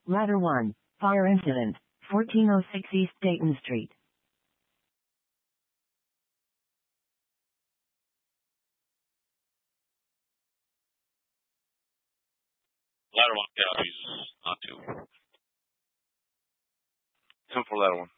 Ladder 1. Fire incident. 1406 East Dayton Street. Ladder 1 counties on 2. 10 for ladder 1.